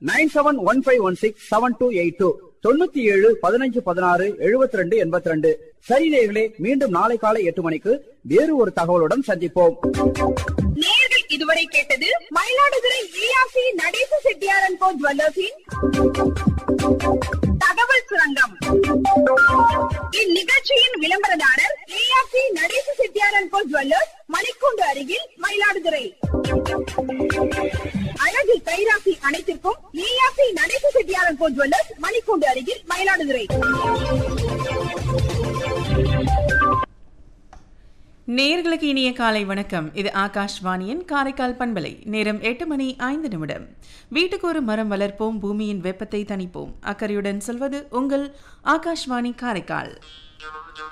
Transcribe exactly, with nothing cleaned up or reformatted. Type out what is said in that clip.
Nine seven one five one six seven two eight two தொண்ணூத்தி ஏழு பதினஞ்சு பதினாறு எழுபத்தி ரெண்டு எண்பத்தி ரெண்டு. சரி நேயர்களே, மீண்டும் நாளை காலை எட்டு மணிக்கு வேறு ஒரு தகவலுடன் சந்திப்போம். நேயர்கள் இதுவரை கேட்டது மயிலாடுதுறை ஏஆர்சி நடேச செட்டியார் அண்ட் கோ ஜுவல்லர்ஸின் தகவல் சுரங்கம். இந்நிகழ்ச்சியின் விளம்பரதாரர் ARC Natesa Chettiar and go jewellers, மணிக்கூண்டு அருகில், மயிலாடுதுறை. அழகு கைராசி அனைத்திற்கும் ARC Natesa Chettiar and go jewellers, மணிக்கூண்டு அருகில், மயிலாடுதுறை. நேயர்களுக்கு இனிய காலை வணக்கம். இது ஆகாஷ்வாணியின் காரைக்கால் பண்பலை. நேரம் எட்டு மணி ஐந்து நிமிடம். வீட்டுக்கு ஒரு மரம் வளர்ப்போம், பூமியின் வெப்பத்தை தணிப்போம். அக்கறையுடன் சொல்வது உங்கள் ஆகாஷ்வாணி காரைக்கால்.